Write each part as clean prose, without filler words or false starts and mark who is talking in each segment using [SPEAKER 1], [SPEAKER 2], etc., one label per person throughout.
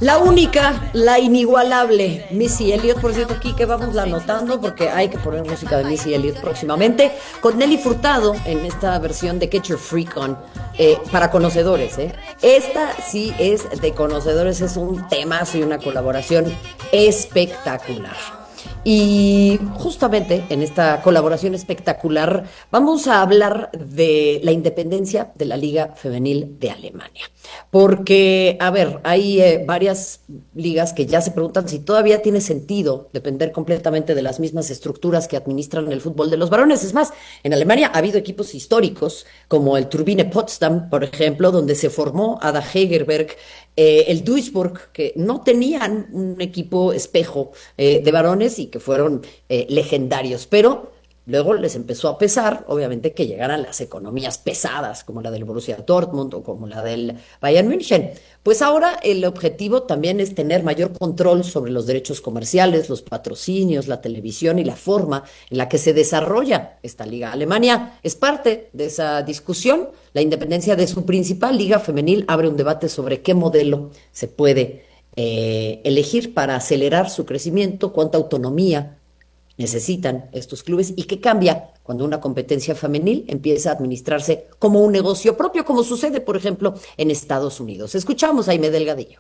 [SPEAKER 1] La única, la inigualable Missy Elliott. Por cierto, aquí que vamos anotando porque hay que poner música de Missy Elliott próximamente, con Nelly Furtado en esta versión de Get Your Freak On, para conocedores. Esta sí es de conocedores, es un temazo y una colaboración espectacular. Y justamente en esta colaboración espectacular vamos a hablar de la independencia de la Liga Femenil de Alemania. Porque, a ver, hay varias ligas que ya se preguntan si todavía tiene sentido depender completamente de las mismas estructuras que administran el fútbol de los varones. Es más, en Alemania ha habido equipos históricos como el Turbine Potsdam, por ejemplo, donde se formó Ada Hegerberg, el Duisburg, que no tenían un equipo espejo de varones y que fueron legendarios, pero luego les empezó a pesar, obviamente, que llegaran las economías pesadas, como la del Borussia Dortmund o como la del Bayern München. Pues ahora el objetivo también es tener mayor control sobre los derechos comerciales, los patrocinios, la televisión y la forma en la que se desarrolla esta liga. Alemania es parte de esa discusión. La independencia de su principal liga femenil abre un debate sobre qué modelo se puede elegir para acelerar su crecimiento, cuánta autonomía necesitan estos clubes y qué cambia cuando una competencia femenil empieza a administrarse como un negocio propio, como sucede, por ejemplo, en Estados Unidos. Escuchamos a Aimé Delgadillo.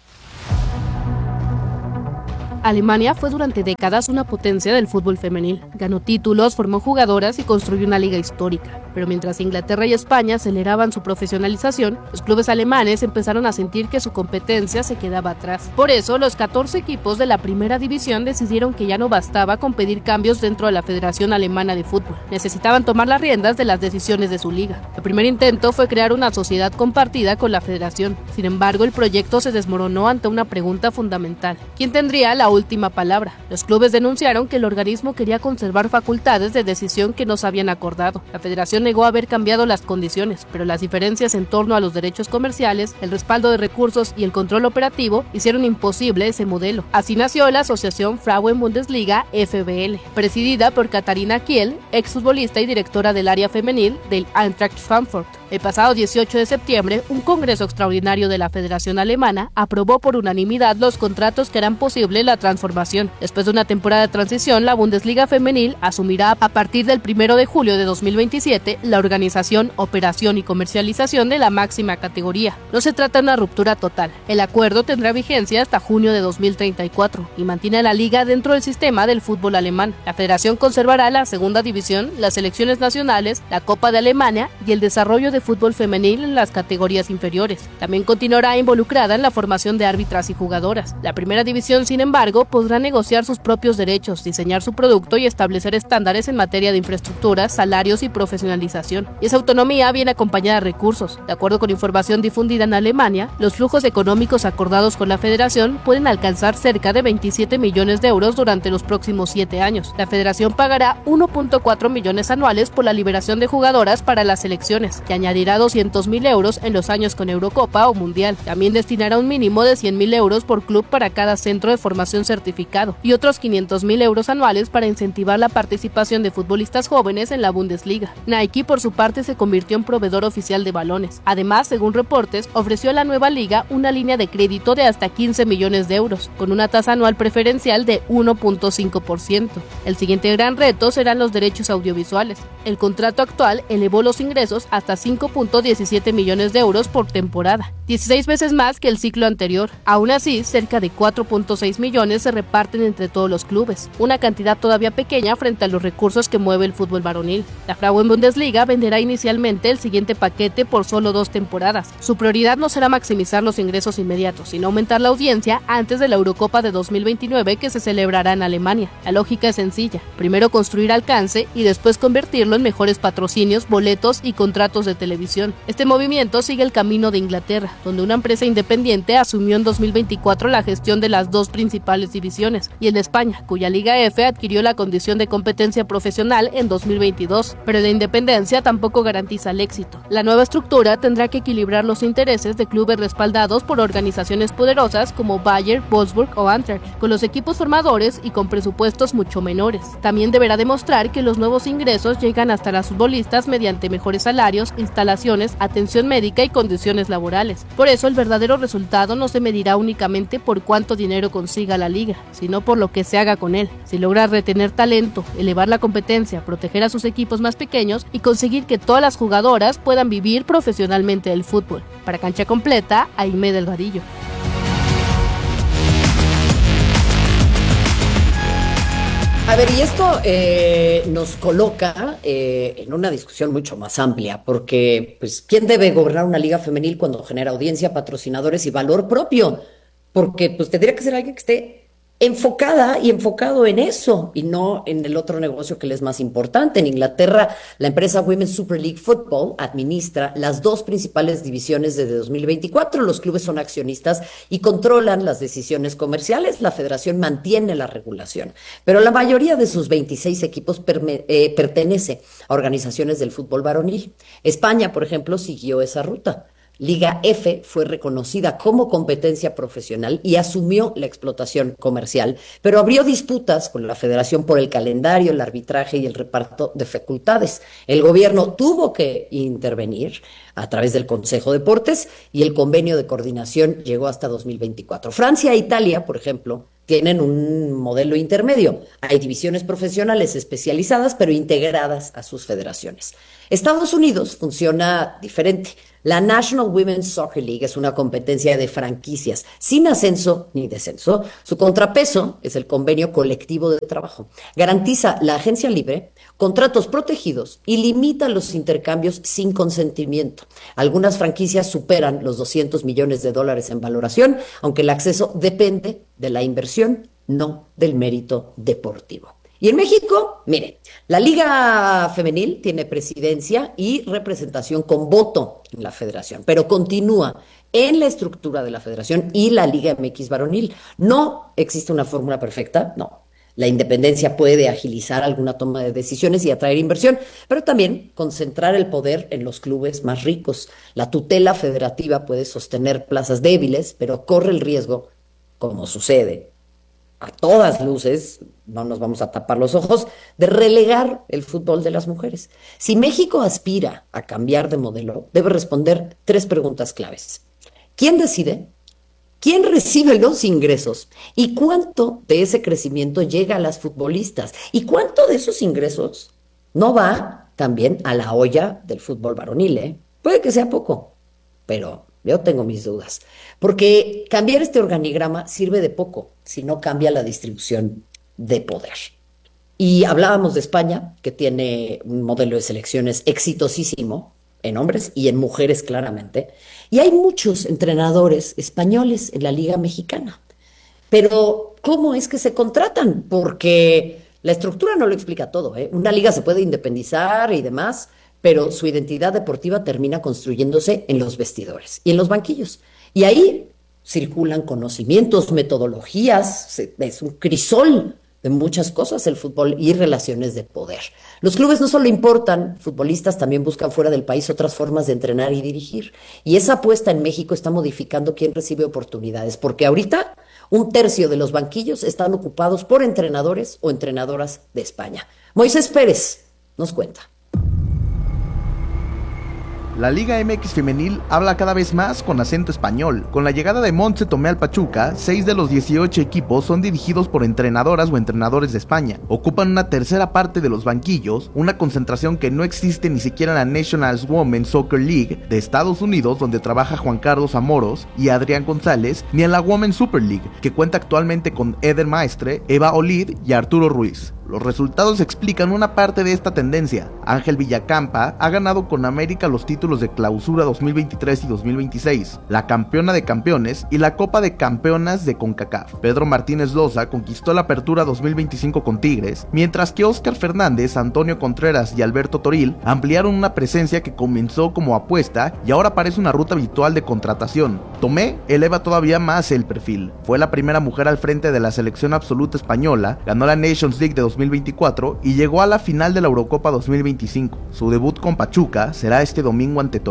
[SPEAKER 2] Alemania fue durante décadas una potencia del fútbol femenil. Ganó títulos, formó jugadoras y construyó una liga histórica. Pero mientras Inglaterra y España aceleraban su profesionalización, los clubes alemanes empezaron a sentir que su competencia se quedaba atrás. Por eso, los 14 equipos de la primera división decidieron que ya no bastaba con pedir cambios dentro de la Federación Alemana de Fútbol. Necesitaban tomar las riendas de las decisiones de su liga. El primer intento fue crear una sociedad compartida con la federación. Sin embargo, el proyecto se desmoronó ante una pregunta fundamental: ¿quién tendría la última palabra? Los clubes denunciaron que el organismo quería conservar facultades de decisión que no se habían acordado. La federación negó haber cambiado las condiciones, pero las diferencias en torno a los derechos comerciales, el respaldo de recursos y el control operativo hicieron imposible ese modelo. Así nació la asociación Frauen Bundesliga FBL, presidida por Katharina Kiel, exfutbolista y directora del área femenil del Eintracht Frankfurt. El pasado 18 de septiembre, un congreso extraordinario de la Federación Alemana aprobó por unanimidad los contratos que harán posible la transformación. Después de una temporada de transición, la Bundesliga femenil asumirá a partir del 1 de julio de 2027 la organización, operación y comercialización de la máxima categoría. No se trata de una ruptura total. El acuerdo tendrá vigencia hasta junio de 2034 y mantiene a la liga dentro del sistema del fútbol alemán. La federación conservará la segunda división, las selecciones nacionales, la Copa de Alemania y el desarrollo de fútbol femenil en las categorías inferiores. También continuará involucrada en la formación de árbitras y jugadoras. La primera división, sin embargo, podrá negociar sus propios derechos, diseñar su producto y establecer estándares en materia de infraestructuras, salarios y profesionalización. Y esa autonomía viene acompañada de recursos. De acuerdo con información difundida en Alemania, los flujos económicos acordados con la federación pueden alcanzar cerca de 27 millones de euros durante los próximos 7 años. La federación pagará 1.4 millones anuales por la liberación de jugadoras para las selecciones, que añadirá 200.000 euros en los años con Eurocopa o Mundial. También destinará un mínimo de 100.000 euros por club para cada centro de formación certificado y otros 500.000 euros anuales para incentivar la participación de futbolistas jóvenes en la Bundesliga. Nike, por su parte, se convirtió en proveedor oficial de balones. Además, según reportes, ofreció a la nueva liga una línea de crédito de hasta 15 millones de euros, con una tasa anual preferencial de 1.5%. El siguiente gran reto serán los derechos audiovisuales. El contrato actual elevó los ingresos hasta 5.17 millones de euros por temporada, 16 veces más que el ciclo anterior. Aún así, cerca de 4.6 millones se reparten entre todos los clubes, una cantidad todavía pequeña frente a los recursos que mueve el fútbol varonil. La Frauen Bundesliga venderá inicialmente el siguiente paquete por solo 2 temporadas. Su prioridad no será maximizar los ingresos inmediatos, sino aumentar la audiencia antes de la Eurocopa de 2029 que se celebrará en Alemania. La lógica es sencilla: primero construir alcance y después convertirlo en mejores patrocinios, boletos y contratos de televisión. Este movimiento sigue el camino de Inglaterra, donde una empresa independiente asumió en 2024 la gestión de las 2 principales divisiones, y en España, cuya Liga F adquirió la condición de competencia profesional en 2022, pero la independencia tampoco garantiza el éxito. La nueva estructura tendrá que equilibrar los intereses de clubes respaldados por organizaciones poderosas como Bayer, Wolfsburg o Eintracht, con los equipos formadores y con presupuestos mucho menores. También deberá demostrar que los nuevos ingresos llegan hasta las futbolistas mediante mejores salarios, instalaciones, atención médica y condiciones laborales. Por eso el verdadero resultado no se medirá únicamente por cuánto dinero consiga la liga, sino por lo que se haga con él. Si logra retener talento, elevar la competencia, proteger a sus equipos más pequeños y conseguir que todas las jugadoras puedan vivir profesionalmente del fútbol. Para Cancha Completa, Aimé Delgadillo.
[SPEAKER 1] A ver, y esto nos coloca en una discusión mucho más amplia, porque, pues, ¿quién debe gobernar una liga femenil cuando genera audiencia, patrocinadores y valor propio? Porque, pues, tendría que ser alguien que esté enfocada y enfocado en eso y no en el otro negocio que le es más importante. En Inglaterra, la empresa Women's Super League Football administra las dos principales divisiones desde 2024. Los clubes son accionistas y controlan las decisiones comerciales. La federación mantiene la regulación, pero la mayoría de sus 26 equipos pertenece a organizaciones del fútbol varonil. España, por ejemplo, siguió esa ruta. Liga F fue reconocida como competencia profesional y asumió la explotación comercial, pero abrió disputas con la federación por el calendario, el arbitraje y el reparto de facultades. El gobierno tuvo que intervenir a través del Consejo de Deportes y el convenio de coordinación llegó hasta 2024. Francia e Italia, por ejemplo, tienen un modelo intermedio. Hay divisiones profesionales especializadas, pero integradas a sus federaciones. Estados Unidos funciona diferente. La National Women's Soccer League es una competencia de franquicias, sin ascenso ni descenso. Su contrapeso es el convenio colectivo de trabajo. Garantiza la agencia libre, contratos protegidos y limita los intercambios sin consentimiento. Algunas franquicias superan los $200 millones en valoración, aunque el acceso depende de la inversión, no del mérito deportivo. Y en México, mire, la Liga Femenil tiene presidencia y representación con voto en la federación, pero continúa en la estructura de la federación y la Liga MX varonil. No existe una fórmula perfecta, no. La independencia puede agilizar alguna toma de decisiones y atraer inversión, pero también concentrar el poder en los clubes más ricos. La tutela federativa puede sostener plazas débiles, pero corre el riesgo, como sucede a todas luces, no nos vamos a tapar los ojos, de relegar el fútbol de las mujeres. Si México aspira a cambiar de modelo, debe responder 3 preguntas claves. ¿Quién decide? ¿Quién recibe los ingresos? ¿Y cuánto de ese crecimiento llega a las futbolistas? ¿Y cuánto de esos ingresos no va también a la olla del fútbol varonil? Puede que sea poco, pero yo tengo mis dudas, porque cambiar este organigrama sirve de poco si no cambia la distribución de poder. Y hablábamos de España, que tiene un modelo de selecciones exitosísimo en hombres y en mujeres claramente, y hay muchos entrenadores españoles en la Liga Mexicana. Pero, ¿cómo es que se contratan? Porque la estructura no lo explica todo, ¿eh? Una liga se puede independizar y demás, pero su identidad deportiva termina construyéndose en los vestidores y en los banquillos. Y ahí circulan conocimientos, metodologías, es un crisol de muchas cosas el fútbol y relaciones de poder. Los clubes no solo importan futbolistas, también buscan fuera del país otras formas de entrenar y dirigir. Y esa apuesta en México está modificando quién recibe oportunidades, porque ahorita 1/3 de los banquillos están ocupados por entrenadores o entrenadoras de España. Moisés Pérez nos cuenta.
[SPEAKER 3] La Liga MX femenil habla cada vez más con acento español. Con la llegada de Montse Tomé al Pachuca, 6 de los 18 equipos son dirigidos por entrenadoras o entrenadores de España. Ocupan una tercera parte de los banquillos, una concentración que no existe ni siquiera en la National Women's Soccer League de Estados Unidos, donde trabaja Juan Carlos Amoros y Adrián González, ni en la Women's Super League, que cuenta actualmente con Eder Maestre, Eva Olid y Arturo Ruiz. Los resultados explican una parte de esta tendencia. Ángel Villacampa ha ganado con América los títulos de Clausura 2023 y 2026, la Campeona de Campeones y la Copa de Campeonas de CONCACAF. Pedro Martínez Loza conquistó la Apertura 2025 con Tigres, mientras que Óscar Fernández, Antonio Contreras y Alberto Toril ampliaron una presencia que comenzó como apuesta y ahora parece una ruta habitual de contratación. Tomé eleva todavía más el perfil. Fue la primera mujer al frente de la selección absoluta española, ganó la Nations League de 2024 y llegó a la final de la Eurocopa 2025. Su debut con Pachuca será este domingo ante Toluca.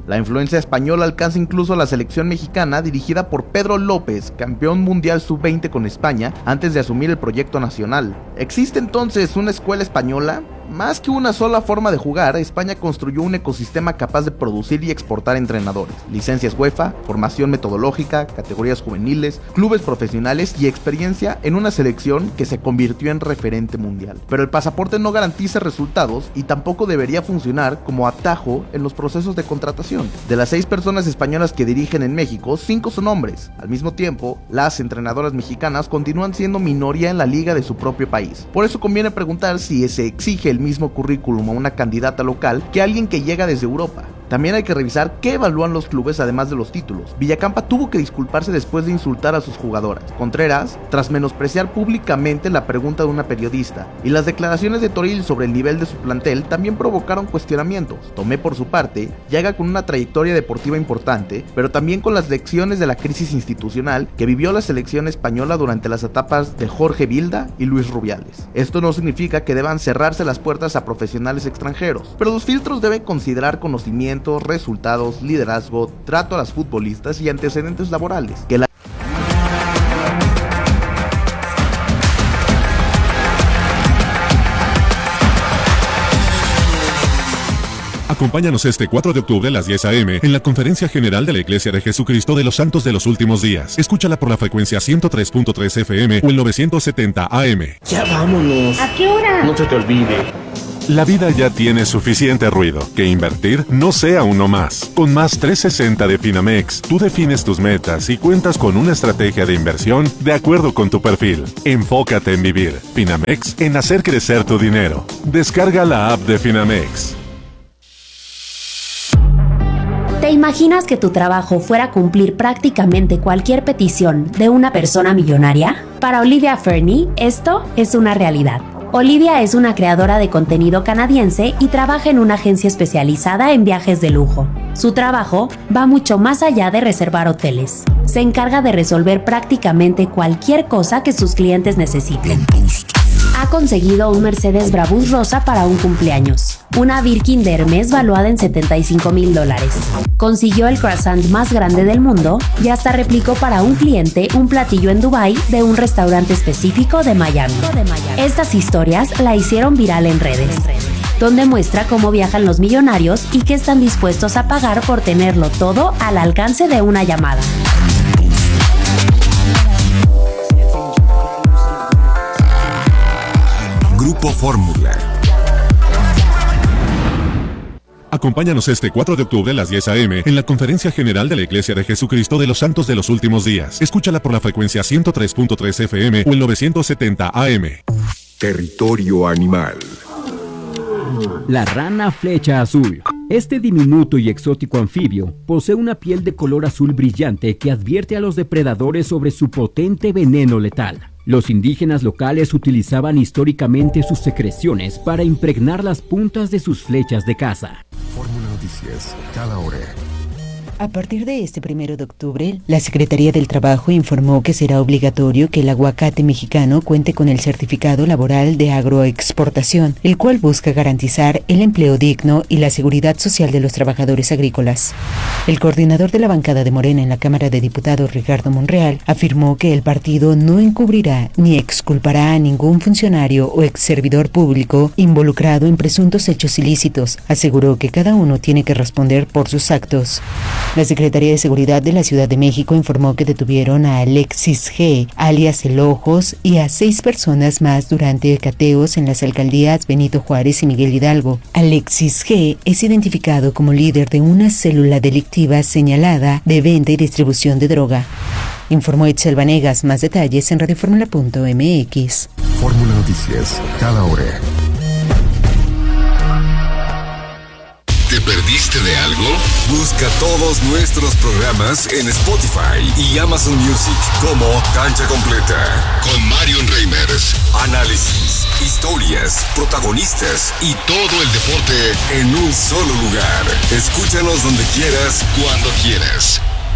[SPEAKER 3] La influencia española alcanza incluso a la selección mexicana dirigida por Pedro López, campeón mundial sub-20 con España, antes de asumir el proyecto nacional. ¿Existe entonces una escuela española? Más que una sola forma de jugar, España construyó un ecosistema capaz de producir y exportar entrenadores, licencias UEFA, formación metodológica, categorías juveniles, clubes profesionales y experiencia en una selección que se convirtió en referente mundial. Pero el pasaporte no garantiza resultados y tampoco debería funcionar como atajo en los procesos de contratación. De las 6 personas españolas que dirigen en México, 5 son hombres. Al mismo tiempo, las entrenadoras mexicanas continúan siendo minoría en la liga de su propio país. Por eso conviene preguntar si se exige el mismo currículum a una candidata local que alguien que llega desde Europa. También hay que revisar qué evalúan los clubes además de los títulos. Villacampa tuvo que disculparse después de insultar a sus jugadoras. Contreras, tras menospreciar públicamente la pregunta de una periodista. Y las declaraciones de Toril sobre el nivel de su plantel también provocaron cuestionamientos. Tomé, por su parte, llega con una trayectoria deportiva importante, pero también con las lecciones de la crisis institucional que vivió la selección española durante las etapas de Jorge Vilda y Luis Rubiales. Esto no significa que deban cerrarse las puertas a profesionales extranjeros, pero los filtros deben considerar conocimiento, resultados, liderazgo, trato a las futbolistas y antecedentes laborales.
[SPEAKER 4] Acompáñanos este 4 de octubre a las 10 a.m. en la Conferencia General de la Iglesia de Jesucristo de los Santos de los Últimos Días. Escúchala por la frecuencia 103.3 FM o el 970 AM.
[SPEAKER 5] Ya vámonos.
[SPEAKER 6] ¿A qué hora?
[SPEAKER 5] No se te olvide.
[SPEAKER 4] La vida ya tiene suficiente ruido, que invertir no sea uno más. Con Más 360 de Finamex, tú defines tus metas y cuentas con una estrategia de inversión de acuerdo con tu perfil. Enfócate en vivir. Finamex, en hacer crecer tu dinero. Descarga la app de Finamex.
[SPEAKER 6] ¿Te imaginas que tu trabajo fuera cumplir prácticamente cualquier petición de una persona millonaria? Para Olivia Fernie, esto es una realidad. Olivia es una creadora de contenido canadiense y trabaja en una agencia especializada en viajes de lujo. Su trabajo va mucho más allá de reservar hoteles. Se encarga de resolver prácticamente cualquier cosa que sus clientes necesiten. Ha conseguido un Mercedes Brabus rosa para un cumpleaños, una Birkin de Hermes valuada en $75,000. Consiguió el croissant más grande del mundo y hasta replicó para un cliente un platillo en Dubái de un restaurante específico de Miami. Estas historias la hicieron viral en redes, donde muestra cómo viajan los millonarios y qué están dispuestos a pagar por tenerlo todo al alcance de una llamada.
[SPEAKER 4] Grupo Fórmula. Acompáñanos este 4 de octubre a las 10 a.m. en la Conferencia General de la Iglesia de Jesucristo de los Santos de los Últimos Días. Escúchala por la frecuencia 103.3 FM o el 970 AM.
[SPEAKER 7] Territorio animal.
[SPEAKER 8] La rana flecha azul. Este diminuto y exótico anfibio posee una piel de color azul brillante que advierte a los depredadores sobre su potente veneno letal. Los indígenas locales utilizaban históricamente sus secreciones para impregnar las puntas de sus flechas de caza.
[SPEAKER 7] Fórmula Noticias, cada hora.
[SPEAKER 9] A partir de este 1 de octubre, la Secretaría del Trabajo informó que será obligatorio que el aguacate mexicano cuente con el certificado laboral de agroexportación, el cual busca garantizar el empleo digno y la seguridad social de los trabajadores agrícolas. El coordinador de la bancada de Morena en la Cámara de Diputados, Ricardo Monreal, afirmó que el partido no encubrirá ni exculpará a ningún funcionario o exservidor público involucrado en presuntos hechos ilícitos. Aseguró que cada uno tiene que responder por sus actos. La Secretaría de Seguridad de la Ciudad de México informó que detuvieron a Alexis G., alias El Ojos, y a 6 personas más durante cateos en las alcaldías Benito Juárez y Miguel Hidalgo. Alexis G. es identificado como líder de una célula delictiva señalada de venta y distribución de droga. Informó Itzel Vanegas. Más detalles en radioformula.mx.
[SPEAKER 7] Fórmula Noticias, cada hora.
[SPEAKER 10] ¿Te perdiste de algo? Busca todos nuestros programas en Spotify y Amazon Music como Cancha Completa. Con Marion Reimers. Análisis, historias, protagonistas y todo el deporte en un solo lugar. Escúchanos donde quieras, cuando quieras.